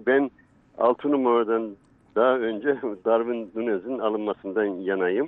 Ben 6 numaradan daha önce Darwin Nunez'in alınmasından yanayım.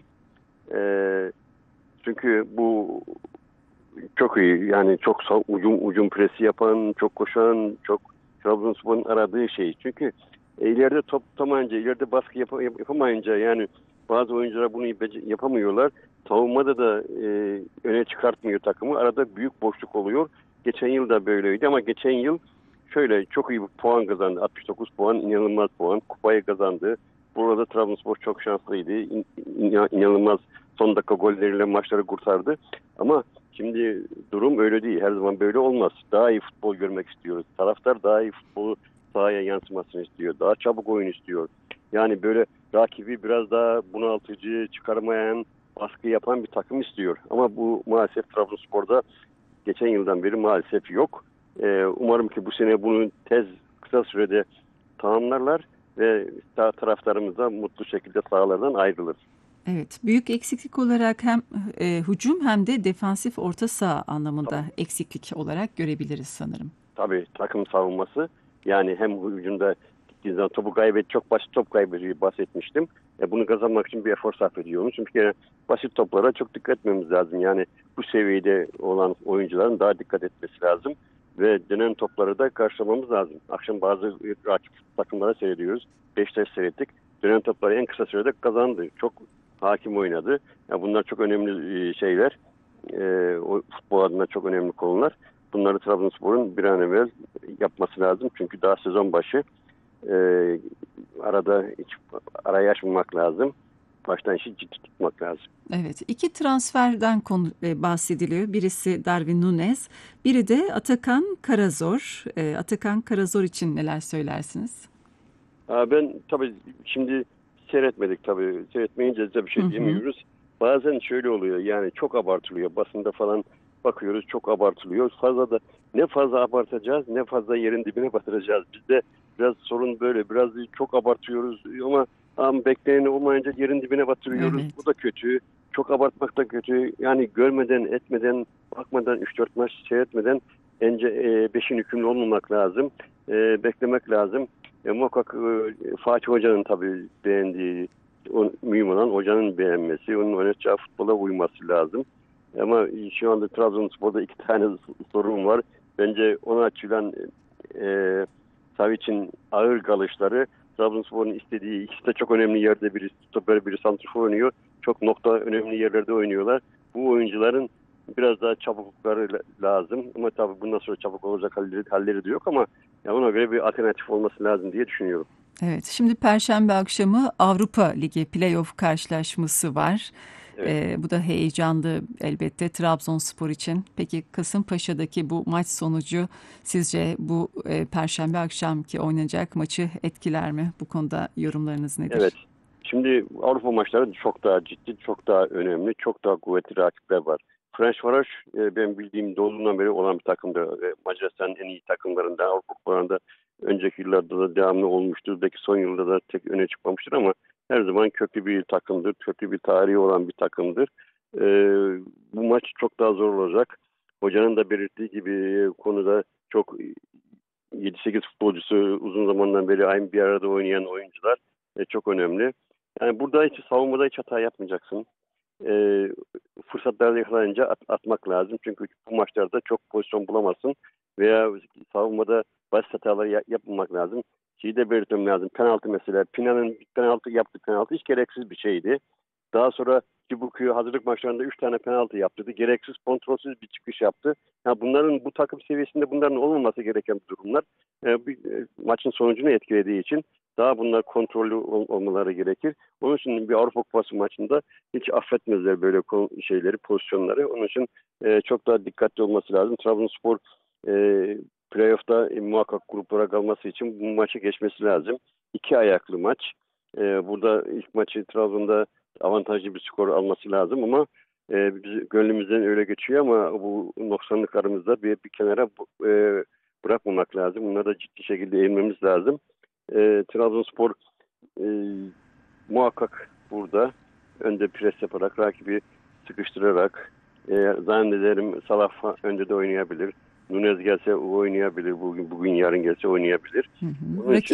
Çünkü bu çok iyi. Yani çok ucum presi yapan, çok koşan, çok Trabzonspor'un aradığı şey. Çünkü ileride top tutamayınca, ileride baskı yapamayınca yani bazı oyuncular bunu yapamıyorlar. Savunmada da öne çıkartmıyor takımı. Arada büyük boşluk oluyor. Geçen yıl da böyleydi ama geçen yıl şöyle çok iyi bir puan kazandı. 69 puan, inanılmaz puan. Kupayı kazandı. Burada Trabzonspor çok şanslıydı. İnanılmaz son dakika golleriyle maçları kurtardı. Ama şimdi durum öyle değil. Her zaman böyle olmaz. Daha iyi futbol görmek istiyoruz. Taraftar daha iyi futbolu sahaya yansımasını istiyor. Daha çabuk oyun istiyor. Yani böyle rakibi biraz daha bunaltıcı, çıkarmayan, baskı yapan bir takım istiyor. Ama bu maalesef Trabzonspor'da geçen yıldan beri maalesef yok. Umarım ki bu sene bunu kısa sürede tamamlarlar ve taraftarımız da mutlu şekilde sahalardan ayrılır. Evet, büyük eksiklik olarak hem hücum hem de defansif orta saha Tabii, anlamında eksiklik olarak görebiliriz sanırım. tabii takım savunması yani hem hücumda gittiğiniz zaman topu çok basit top kaybediyor bahsetmiştim. Bunu kazanmak için bir efor sarf ediyoruz. Çünkü yani basit toplara çok dikkat etmemiz lazım. Yani bu seviyede olan oyuncuların daha dikkat etmesi lazım. Ve dönen topları da karşılamamız lazım. Akşam bazı rakip takımlara seyrediyoruz. Beşiktaş seyrettik. Dönen topları en kısa sürede kazandı. Çok hakim oynadı. Yani bunlar çok önemli şeyler. O futbol adına çok önemli konular. Bunları Trabzonspor'un bir an evvel yapması lazım. Çünkü daha sezon başı arada hiç arayı açmamak lazım. Baştan işi ciddi tutmak lazım. Evet, iki transferden bahsediliyor. Birisi Darwin Nunez, biri de Atakan Karazor. Atakan Karazor için neler söylersiniz? Ben tabii şimdi seyretmedik tabii. Seyretmeyince de bir Hı şey hı. diyemiyoruz. Bazen şöyle oluyor yani çok abartılıyor. Basında falan bakıyoruz çok abartılıyor. Ne fazla abartacağız ne fazla yerin dibine batıracağız. Bizde biraz sorun böyle. Biraz çok abartıyoruz ama bekleneni olmayınca yerin dibine batırıyoruz. Bu Evet. da kötü. Çok abartmak da kötü. Yani görmeden, etmeden, bakmadan 3-4 maç seyretmeden bence beşin hükümlü olmamak lazım. Beklemek lazım. Muhakkak Fatih Hoca'nın tabii beğendiği, mühim olan hocanın beğenmesi, onun oynatacağı futbola uyması lazım. Ama şu anda Trabzonspor'da 2 tane sorun var. Bence ona açılan Savic'in ağır kalışları Trabzonspor'un istediği ikisi de çok önemli yerde biri stoper biri santrfor oynuyor. Çok nokta önemli yerlerde oynuyorlar. Bu oyuncuların biraz daha çabuklukları lazım. Ama tabii bundan sonra çabuk olacak halleri de yok ama ya ona göre bir alternatif olması lazım diye düşünüyorum. Evet, şimdi Perşembe akşamı Avrupa Ligi playoff karşılaşması var. Evet. Bu da heyecanlı elbette Trabzonspor için. Peki Kasımpaşa'daki bu maç sonucu sizce bu Perşembe akşamki oynanacak maçı etkiler mi? Bu konuda yorumlarınız Evet. nedir? Şimdi Avrupa maçları çok daha ciddi, çok daha önemli, çok daha kuvvetli rakipler var. Fenerbahçe ben bildiğim doğduğundan beri olan bir takımdır. Macaristan'ın en iyi takımlarında, Avrupa kupalarında önceki yıllarda da devamlı olmuştur. Belki son yılda da tek öne çıkmamıştır ama her zaman köklü bir takımdır, köklü bir tarihi olan bir takımdır. Bu maç çok daha zor olacak. Hocanın da belirttiği gibi konuda çok 7-8 futbolcusu uzun zamandan beri aynı bir arada oynayan oyuncular çok önemli. Yani burada savunmada hiç hata yapmayacaksın. E, Fırsatlarda yakalayınca atmak lazım. Çünkü bu maçlarda çok pozisyon bulamazsın. Veya savunmada basit hataları yapmamak lazım. Şeyi de belirtmem lazım. Penaltı mesela. Pina'nın bir penaltı yaptı. Penaltı hiç gereksiz bir şeydi. Daha sonra Cibuku'yu hazırlık maçlarında 3 tane penaltı yaptırdı. Gereksiz, kontrolsüz bir çıkış yaptı. Ya bunların bu takım seviyesinde bunların olmaması gereken durumlar. Maçın sonucunu etkilediği için daha bunlar kontrollü olmaları gerekir. Onun için bir Avrupa Kupası maçında hiç affetmezler böyle şeyleri, pozisyonları. Onun için çok daha dikkatli olması lazım. Trabzonspor e, playoff'ta muhakkak gruplara kalması için bu maçı geçmesi lazım. 2 ayaklı maç. Burada ilk maçı Trabzon'da avantajlı bir skor alması lazım ama biz gönlümüzden öyle geçiyor ama bu noksanlıklarımızda bir kenara bırakmamak lazım. Bunlara da ciddi şekilde eğilmemiz lazım. Trabzonspor e, muhakkak burada önde pres yaparak rakibi sıkıştırarak zannederim Salah önde de oynayabilir. Nunez gelse o oynayabilir. Bugün yarın gelse oynayabilir. Hı hı. Onun için